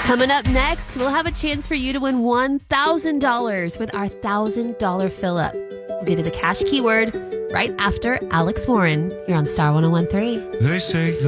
Coming up next, we'll have a chance for you to win $1,000 with our $1,000 fill-up. We'll give you the cash keyword right after Alex Warren here on Star 101.3. They say